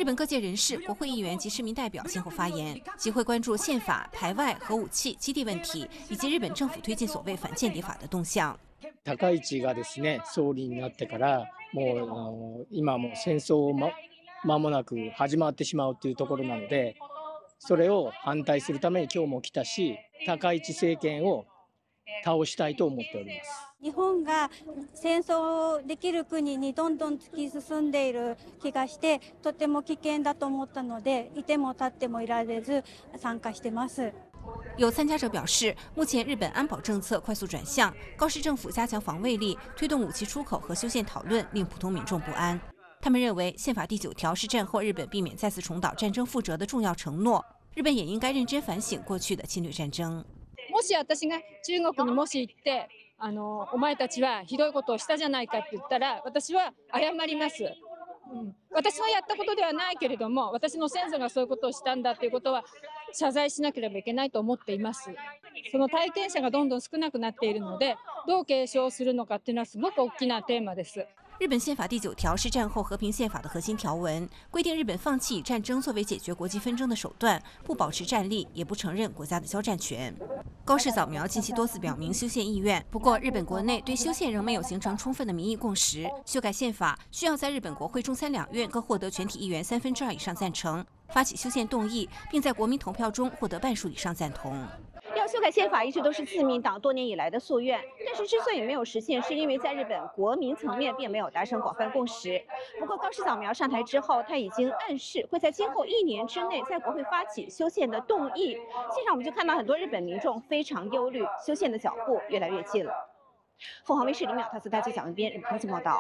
日本各界人士、国会议员及市民代表先后发言，集会关注宪法、排外、核武器、基地问题，以及日本政府推进所谓反间谍法的动向。 高市がですね、総理になってからもう今も戦争間もなく始まってしまうというところなので、それを反対するために今日も来たし、高市政権を倒したいと思っております。 日本が戦争できる国にどんどん突き進んでいる気がして、とても危険だと思ったので、いても立ってもいられず参加してます。 有参加者表示，目前日本安保政策快速转向，高市政府加强防卫力，推动武器出口和修宪讨论，令普通民众不安。他们认为，宪法第9条是战后日本避免再次重蹈战争覆辙的重要承诺，日本也应该认真反省过去的侵略战争。 もし私が中国にもし行って、お前たちはひどいことをしたじゃないかって言ったら、私は謝ります。私のやったことではないけれども、私の先祖がそういうことをしたんだということは謝罪しなければいけないと思っています。その体験者がどんどん少なくなっているので、どう継承するのかっていうのはすごく大きなテーマです。 日本宪法第9条是战后和平宪法的核心条文，规定日本放弃以战争作为解决国际纷争的手段，不保持战力，也不承认国家的交战权。高市早苗近期多次表明修宪意愿，不过日本国内对修宪仍没有形成充分的民意共识。修改宪法需要在日本国会中参两院各获得全体议员2/3以上赞成，发起修宪动议，并在国民投票中获得半数以上赞同。 要修改宪法一直都是自民党多年以来的夙愿，但是之所以没有实现，是因为在日本国民层面并没有达成广泛共识。不过高市早苗上台之后，他已经暗示会在今后1年之内在国会发起修宪的动议。现场我们就看到很多日本民众非常忧虑，修宪的脚步越来越近了。凤凰卫视李淼特此带记蒋文编日本通讯报道。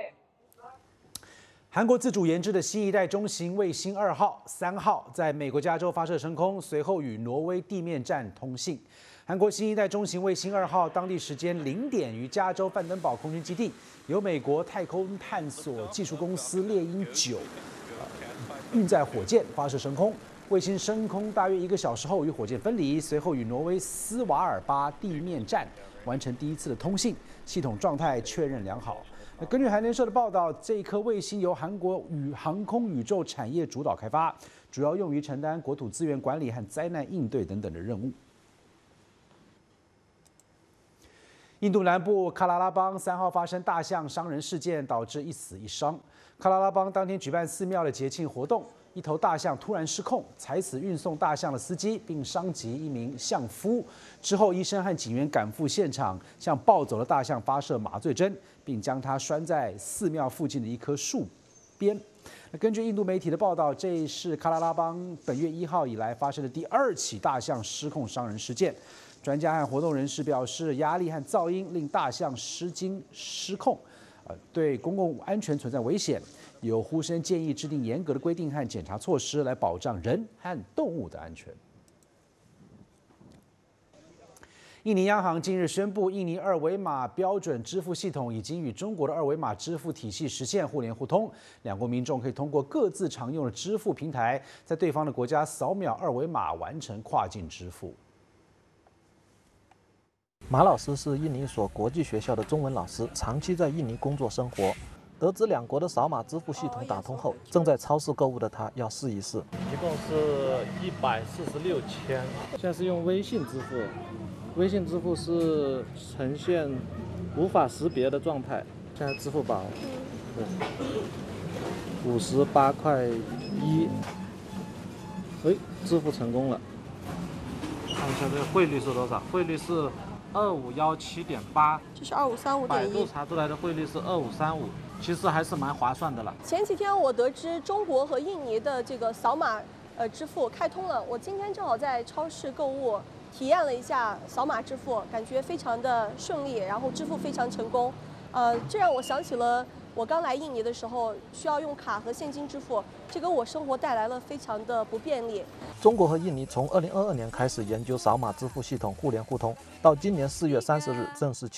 韩国自主研制的新一代中型卫星2号、3号在美国加州发射升空，随后与挪威地面站通信。韩国新一代中型卫星2号当地时间0点于加州范登堡空军基地，由美国太空探索技术公司猎鹰9运载火箭发射升空。卫星升空大约1个小时后与火箭分离，随后与挪威斯瓦尔巴地面站完成第一次的通信，系统状态确认良好。根据韩联社的报道，这一颗卫星由韩国航空宇宙产业主导开发，主要用于承担国土资源管理和灾难应对等等的任务。印度南部喀拉拉邦3号发生大象伤人事件，导致1死1伤。喀拉拉邦当天举办寺庙的节庆活动，一头大象突然失控，踩死运送大象的司机，并伤及一名象夫。之后，医生和警员赶赴现场，向暴走的大象发射麻醉针，并将它拴在寺庙附近的一棵树边。根据印度媒体的报道，这是喀拉拉邦本月1号以来发生的第2起大象失控伤人事件。专家和活动人士表示，压力和噪音令大象失惊失控，对公共安全存在危险。有呼声建议制定严格的规定和检查措施，来保障人和动物的安全。印尼央行近日宣布，印尼2维码标准支付系统已经与中国的2维码支付体系实现互联互通，两国民众可以通过各自常用的支付平台，在对方的国家扫描2维码完成跨境支付。 马老师是印尼一所国际学校的中文老师，长期在印尼工作生活。得知两国的扫码支付系统打通后，正在超市购物的他要试一试。 一共是146千，现在是用微信支付，微信支付是呈现无法识别的状态。现在支付宝，58块1，支付成功了。看一下这个汇率是多少？汇率是2517.8， 这是2535.1。 百度查出来的汇率是2535。其实还是蛮划算的了。 前几天我得知中国和印尼的这个扫码支付开通了，我今天正好在超市购物，体验了一下扫码支付，感觉非常的顺利，然后支付非常成功。这让我想起了我刚来印尼的时候需要用卡和现金支付，这给我生活带来了非常的不便利。 中国和印尼从2022年开始研究扫码支付系统互联互通，到今年4月30日正式启动。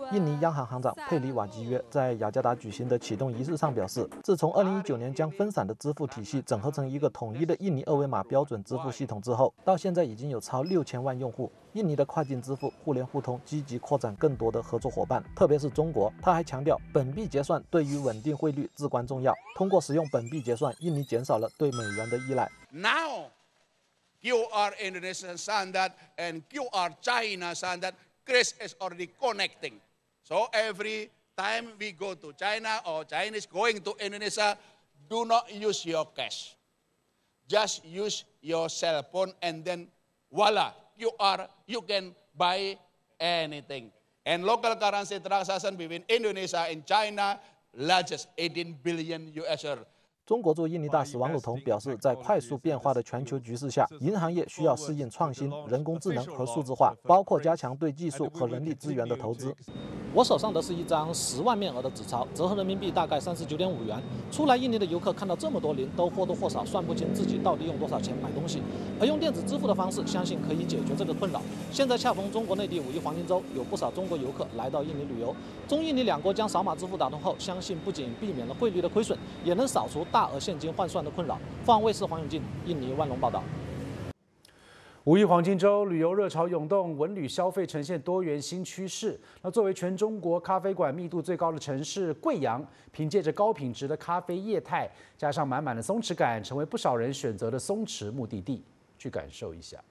印尼央行行长佩里瓦基约在雅加达举行的启动仪式上表示，自从2019年将分散的支付体系整合成一个统一的印尼二维码标准支付系统之后，到现在已经有超6000万用户。印尼的跨境支付互联互通，积极扩展更多的合作伙伴，特别是中国。他还强调，本币结算对于稳定汇率至关重要。通过使用本币结算，印尼减少了对美元的依赖。 Now, QR Indonesian standard and QR China standard, Chris is already connecting. So every time we go to China or Chinese going to Indonesia, do not use your cash. Just use your cell phone and then voila, QR, you can buy anything. And local currency transaction between Indonesia and China, largest 18 billion US dollar. 中国驻印尼大使王鲁彤表示，在快速变化的全球局势下，银行业需要适应创新、人工智能和数字化，包括加强对技术和人力资源的投资。我手上的是一张10万面额的纸钞，折合人民币大概39.5元。出来印尼的游客看到这么多零，都或多或少算不清自己到底用多少钱买东西。而用电子支付的方式，相信可以解决这个困扰。现在恰逢中国内地5一黄金周，有不少中国游客来到印尼旅游。中印尼两国将扫码支付打通后，相信不仅避免了汇率的亏损，也能扫除大额现金换算的困扰。凤凰卫视黄永进，印尼万隆报道。 5一黄金周旅游热潮涌动，文旅消费呈现多元新趋势。那作为全中国咖啡馆密度最高的城市，贵阳凭借着高品质的咖啡业态，加上满满的松弛感，成为不少人选择的松弛目的地。去感受一下。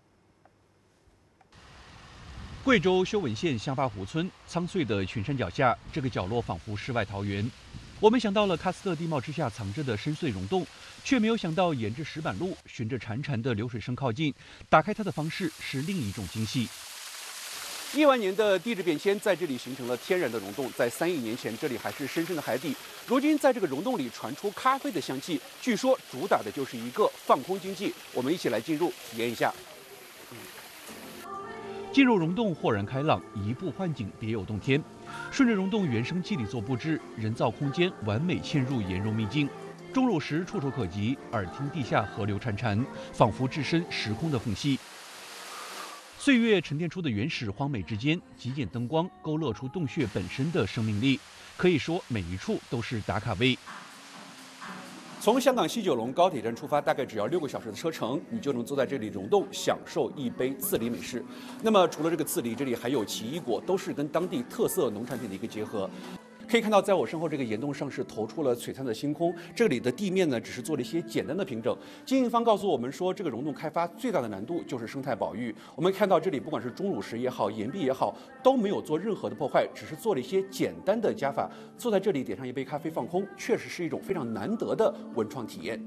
贵州修文县香巴湖村苍翠的群山脚下，这个角落仿佛世外桃源。我们想到了喀斯特地貌之下藏着的深邃溶洞，却没有想到沿着石板路，循着潺潺的流水声靠近，打开它的方式是另一种惊喜。 亿万年的地质变迁在这里形成了天然的溶洞，在3亿年前，这里还是深深的海底。如今，在这个溶洞里传出咖啡的香气，据说主打的就是一个放空经济。我们一起来进入体验一下。 进入溶洞豁然开朗，移步换景别有洞天。顺着溶洞原生肌理做布置，人造空间完美嵌入岩溶秘境。钟乳石触手可及，耳听地下河流潺潺，仿佛置身时空的缝隙。岁月沉淀出的原始荒美之间，极简灯光勾勒出洞穴本身的生命力。可以说，每一处都是打卡位。 从香港西九龙高铁站出发，大概只要6个小时的车程，你就能坐在这里溶洞，享受一杯刺梨美式。那么除了这个刺梨，这里还有奇异果，都是跟当地特色农产品的一个结合。可以看到，在我身后这个岩洞上是投出了璀璨的星空。这里的地面呢，只是做了一些简单的平整。经营方告诉我们说，这个溶洞开发最大的难度就是生态保育。我们看到这里，不管是钟乳石也好，岩壁也好，都没有做任何的破坏，只是做了一些简单的加法。坐在这里点上一杯咖啡放空，确实是一种非常难得的文创体验。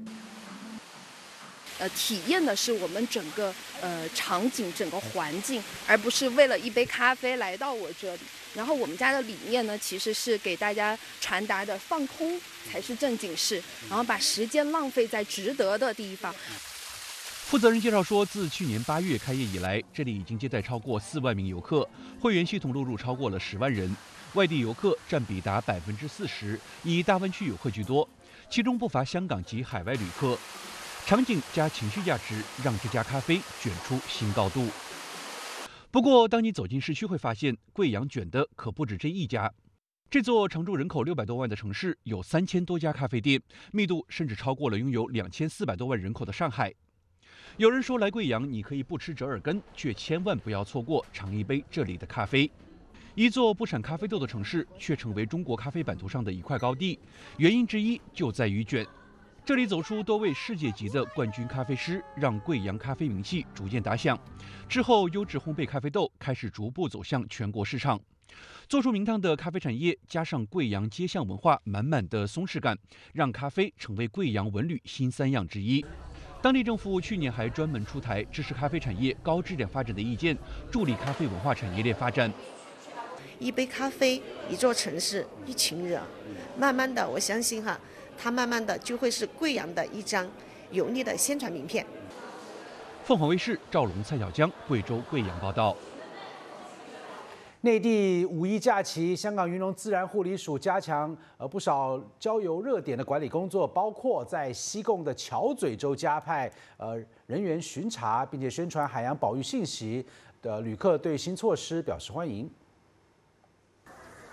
体验的是我们整个场景、整个环境，而不是为了一杯咖啡来到我这里。然后我们家的理念呢，其实是给大家传达的放空才是正经事，然后把时间浪费在值得的地方。 负责人介绍说，自去年8月开业以来，这里已经接待超过4万名游客，会员系统录入超过了10万人，外地游客占比达40%，以大湾区游客居多，其中不乏香港及海外旅客。场景加情绪价值，让这家咖啡卷出新高度。不过，当你走进市区，会发现贵阳卷的可不止这一家。这座常住人口600多万的城市，有3000多家咖啡店，密度甚至超过了拥有2400多万人口的上海。有人说，来贵阳你可以不吃折耳根，却千万不要错过尝一杯这里的咖啡。一座不产咖啡豆的城市，却成为中国咖啡版图上的一块高地，原因之一就在于卷。这里走出多位世界级的冠军咖啡师，让贵阳咖啡名气逐渐打响。之后，优质烘焙咖啡豆开始逐步走向全国市场。做出名堂的咖啡产业，加上贵阳街巷文化满满的松弛感，让咖啡成为贵阳文旅新3样之一。当地政府去年还专门出台支持咖啡产业高质量发展的意见，助力咖啡文化产业链发展。 一杯咖啡，一座城市，一群人，慢慢的，我相信它慢慢的就会是贵阳的一张有力的宣传名片。 凤凰卫视赵龙、蔡小江，贵州贵阳报道。 内地5一假期，香港云龙自然护理署加强不少郊游热点的管理工作，包括在西贡的桥嘴洲加派人员巡查，并且宣传海洋保育信息的旅客对新措施表示欢迎。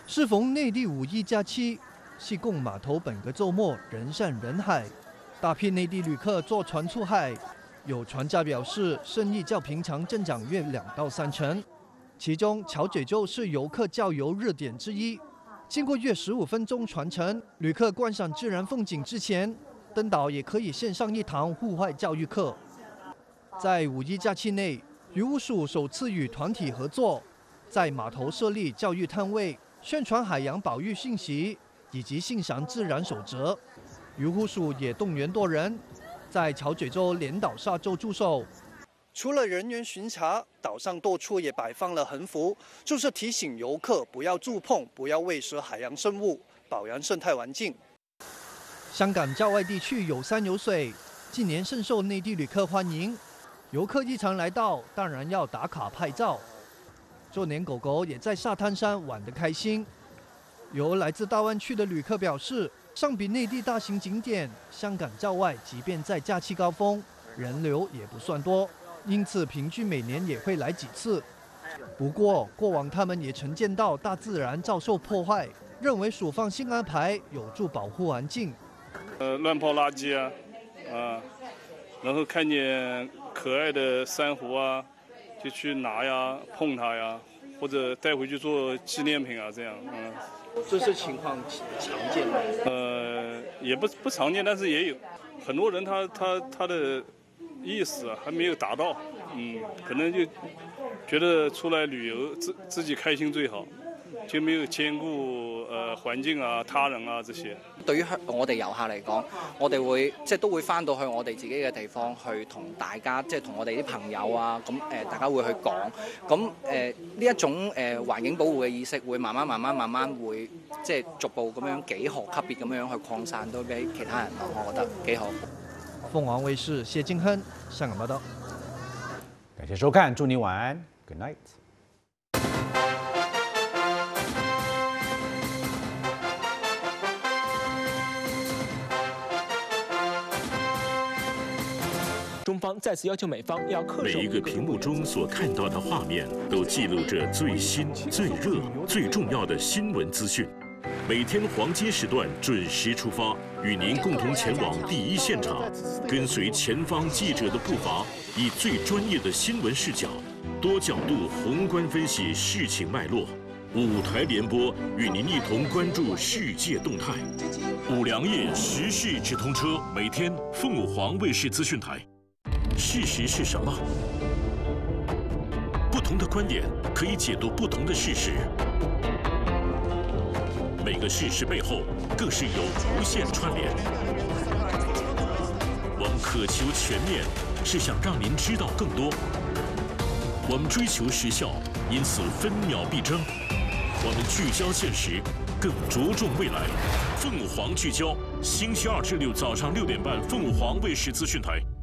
适逢内地五一假期，西贡码头本个周末人山人海，大批内地旅客坐船出海。有船家表示，生意较平常增长约2到3成。其中，桥咀洲是游客郊游热点之一。经过约15分钟船程，旅客观赏自然风景之前，登岛也可以献上一堂户外教育课。在五一假期内，渔务署首次与团体合作，在码头设立教育摊位，宣传海洋保育信息以及欣赏自然守则。渔护署也动员多人，在桥咀洲连岛沙洲驻守。除了人员巡查，岛上多处也摆放了横幅，就是提醒游客不要触碰、不要喂食海洋生物，保养生态环境。香港郊外地区有山有水，近年深受内地旅客欢迎。游客一常来到，当然要打卡拍照。就连狗狗也在沙滩上玩得开心。有来自大湾区的旅客表示，相比内地大型景点，香港郊外即便在假期高峰，人流也不算多，因此平均每年也会来几次。不过，过往他们也曾见到大自然遭受破坏，认为署方新安排有助保护环境。 乱抛垃圾啊，然后看见可爱的珊瑚啊，就去拿呀、碰它呀，或者带回去做纪念品啊，这样。 这些情况常见吗？ 也不常见，但是也有很多人他的意识还没有达到，可能就觉得出来旅游自己开心最好，就沒有兼顧環境啊、他人啊這些。 對於我哋遊客嚟講，我哋會都會翻到去我哋自己嘅地方去同大家同我哋啲朋友啊，咁大家會去講，咁呢一種環境保護嘅意識會慢慢會逐步咁樣幾何級別咁樣去擴散到俾其他人咯，我覺得幾好。 鳳凰衛視謝金亨香港報道。 感謝收看，祝你晚安 ，Good night。 中方再次要求美方要恪守。 每一个屏幕中所看到的画面，都记录着最新、最热、最重要的新闻资讯。每天黄金时段准时出发，与您共同前往第一现场，跟随前方记者的步伐，以最专业的新闻视角，多角度宏观分析事情脉络。5台联播，与您一同关注世界动态。5粮液时事直通车，每天凤凰卫视资讯台。事实是什么？不同的观点可以解读不同的事实。每个事实背后更是有无限串联。我们渴求全面，是想让您知道更多。我们追求时效，因此分秒必争。我们聚焦现实，更着重未来。凤凰聚焦，星期2至6早上6点半，凤凰卫视资讯台。